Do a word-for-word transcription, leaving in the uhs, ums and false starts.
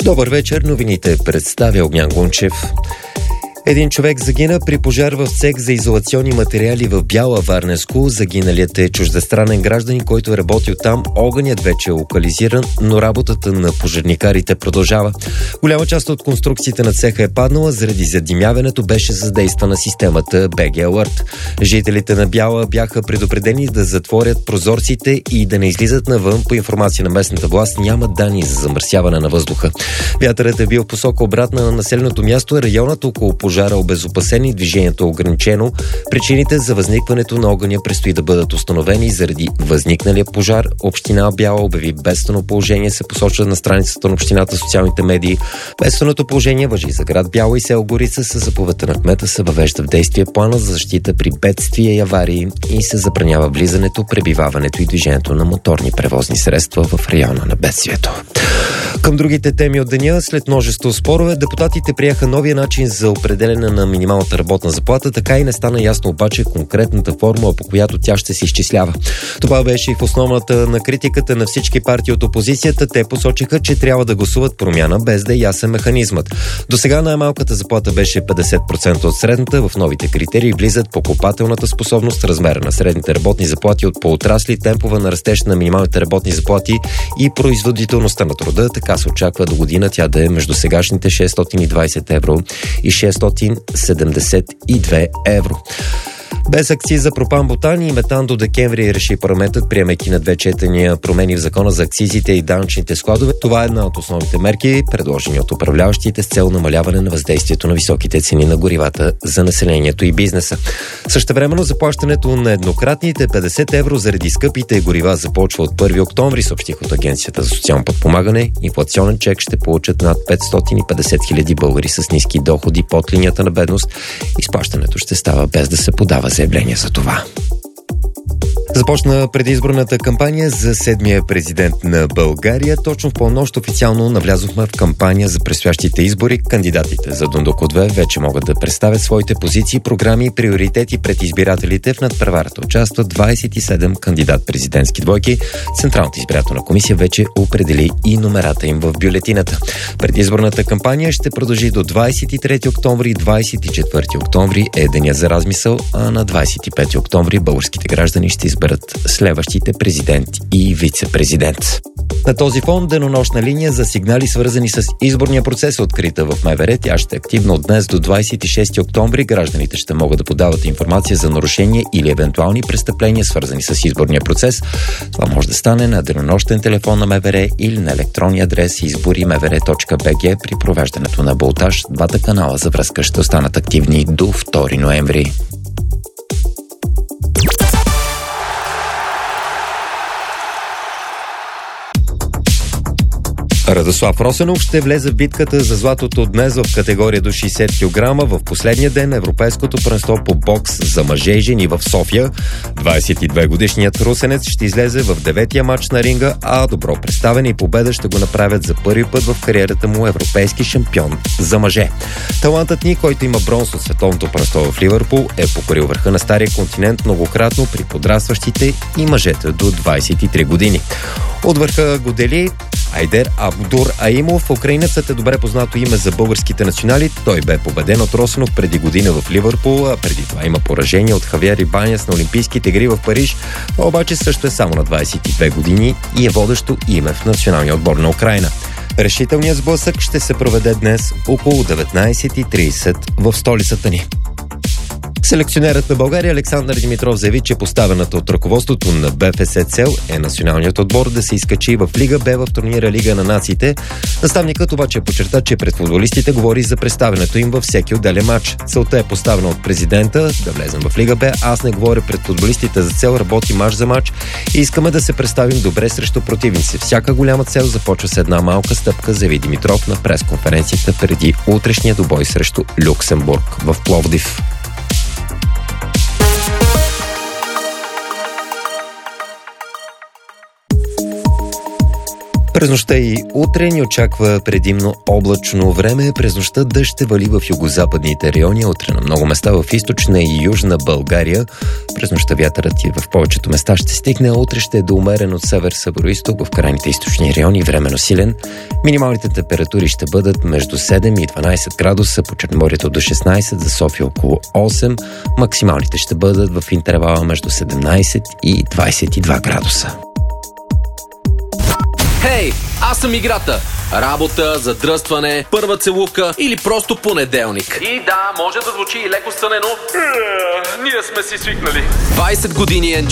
Добър вечер, новините представя Огнян Гунчев. Един човек загина при пожар в цех за изолационни материали в Бяла, Варненско. Загиналият е чуждестранен гражданин, който е работил там. Огънят вече е локализиран, но работата на пожарникарите продължава. Голяма част от конструкциите на цеха е паднала, заради задимяването беше задействана системата би джи Alert. Жителите на Бяла бяха предупредени да затворят прозорците и да не излизат навън. По информация на местната власт няма данни за замърсяване на въздуха. Вятърът е бил в посока обратна на населеното място. Районът около пожара е обезопасен и движението е ограничено. Причините за възникването на огъня предстои да бъдат установени. Заради възникналия пожар община Бяла обяви бедствено положение, се посочва на страницата на общината в социалните медии. Бедственото положение важи за град Бяла и село Горица. Със заповедта на кмета се въвежда в действие плана за защита при бедствия и аварии и се забранява влизането, пребиваването и движението на моторни превозни средства в района на бедствието. Към другите теми от деня, след множество спорове, депутатите приеха новия начин за определене на минималната работна заплата, така и не стана ясно обаче конкретната формула, по която тя ще се изчислява. Това беше и в основната на критиката на всички партии от опозицията. Те посочиха, че трябва да гласуват промяна, без да е ясен механизмът. До сега най-малката заплата беше петдесет процента от средната. В новите критерии влизат покупателната способност, размера на средните работни заплати от поотрасли, темпова на растеж на минималните работни заплати и производителността на труда. Така се очаква до година тя да е между сегашните шестстотин и двадесет евро и шестстотин седемдесет и две евро. Без акциза пропан-бутан и метан до декември, реши парламентът, приемайки на две четения промени в закона за акцизите и данъчните складове. Това е една от основните мерки, предложени от управляващите с цел намаляване на въздействието на високите цени на горивата за населението и бизнеса. Същевременно заплащането на еднократните петдесет евро заради скъпите горива започва от първи октомври, съобщих от Агенцията за социално подпомагане. Инфлационен чек ще получат над петстотин и петдесет хиляди българи с ниски доходи под линията на бедност. Изплащането ще става без да се подава заявление за това. Започна предизборната кампания за седмия президент на България. Точно в полунощ официално навлязохме в кампания за предстоящите избори. Кандидатите за Дондуков две вече могат да представят своите позиции, програми и приоритети пред избирателите. В надпреварата участват двадесет и седем кандидат-президентски двойки. Централната избирателна комисия вече определи и номерата им в бюлетината. Предизборната кампания ще продължи до двадесет и трети октомври. двадесет и четвърти октомври е деня за размисъл, а на двадесет и пети октомври българските граждани ще изберат следващите президент и вице-президент. На този фон денонощна линия за сигнали, свързани с изборния процес, е открита в МВР. Тя ще е активна от днес до двадесет и шести октомври. Гражданите ще могат да подават информация за нарушения или евентуални престъпления, свързани с изборния процес. Това може да стане на денонощен телефон на МВР или на електронния адрес избори мвр точка бг. При провеждането на балотаж двата канала за връзка ще останат активни до втори ноември. Радослав Росенов ще влезе в битката за златото днес в категория до шейсет килограма в последния ден на Европейското първенство по бокс за мъже и жени в София. двадесет и две годишният русенец ще излезе в деветия матч на ринга, а добро представяне и победа ще го направят за първи път в кариерата му европейски шампион за мъже. Талантът ни, който има бронз от световното първенство в Ливърпул, е покорил върха на стария континент многократно при подрастващите и мъжете до двадесет и три години. От върха го дели Айдер Абдур Аимов. Украинецът е добре познато име за българските национали. Той бе победен от Росенов преди година в Ливърпул, а преди това има поражение от Хавиер Ибанес на Олимпийските игри в Париж. Това обаче също е само на двадесет и две години и е водещо име в националния отбор на Украйна. Решителният сблъсък ще се проведе днес около деветнадесет и тридесет в столицата ни. Селекционерът на България Александър Димитров заяви, че поставената от ръководството на БФС цел е националният отбор да се изкачи в Лига Б в турнира Лига на нациите. Наставникът обаче подчерта, че пред футболистите говори за представянето им във всеки отделен матч. Целта е поставена от президента да влезем в Лига Б. Аз не говоря пред футболистите за цел, работи мач за мач и искаме да се представим добре срещу противници. Всяка голяма цел започва с една малка стъпка, заяви Димитров на пресконференцията преди утрешния двубой срещу Люксембург в Пловдив. През нощта и утре ни очаква предимно облачно време. През нощта дъжд ще вали в югозападните райони, утре на много места в източна и южна България. През нощта вятърът и в повечето места ще стигне, а утре ще е до умерен от север-североизток в крайните източни райони, временно силен. Минималните температури ще бъдат между седем и дванайсет градуса, по Черноморието до шестнайсет, за София около осем. Максималните ще бъдат в интервала между седемнайсет и двайсет и два градуса. Хей, аз съм играта. Работа, задръстване, първа целувка или просто понеделник. И да, може да звучи и леко стънено. Ние сме си свикнали. двайсет години Enjoy